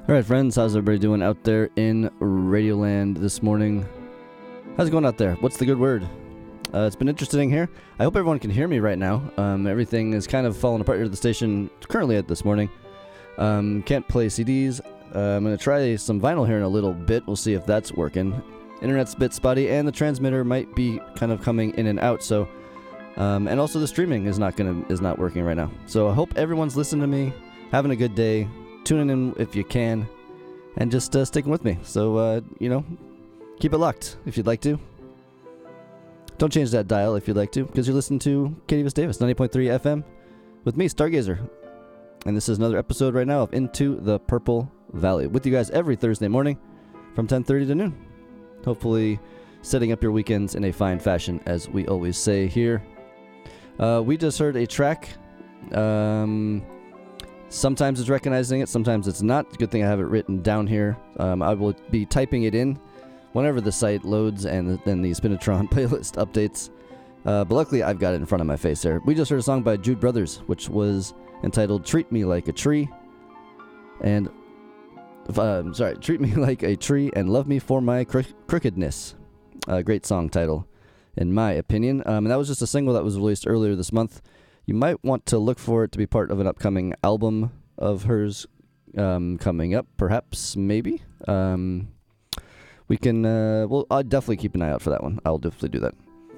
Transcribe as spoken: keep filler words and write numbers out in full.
All right, friends, how's everybody doing out there in Radioland this morning? How's it going out there? What's the good word? Uh, it's been interesting here. I hope everyone can hear me right now. Um, everything is kind of falling apart here at the station currently at this morning. Um, can't play C Ds. Uh, I'm going to try some vinyl here in a little bit. We'll see if that's working. Internet's a bit spotty, and the transmitter might be kind of coming in and out. So, um, and also the streaming is not gonna is not working right now. So I hope everyone's listening to me, having a good day. Tuning in if you can, and just uh, sticking with me. So, uh, you know, keep it locked if you'd like to. Don't change that dial if you'd like to, because you're listening to Katie Vis Davis, ninety point three F M, with me, Stargazer. And this is another episode right now of Into the Purple Valley, with you guys every Thursday morning from ten thirty to noon. Hopefully setting up your weekends in a fine fashion, as we always say here. Uh, we just heard a track. Um... Sometimes it's recognizing it, sometimes it's not. Good thing I have it written down here. Um, I will be typing it in whenever the site loads and then the Spinatron playlist updates. Uh, but luckily, I've got it in front of my face there. We just heard a song by Jude Brothers, which was entitled Treat Me Like a Tree. And, uh, sorry, Treat Me Like a Tree and Love Me for My Cro- Crookedness. A great song title, in my opinion. Um, and that was just a single that was released earlier this month. You might want to look for it to be part of an upcoming album of hers um, coming up, perhaps, maybe. Um, we can, uh, well, I'll definitely keep an eye out for that one. I'll definitely do that.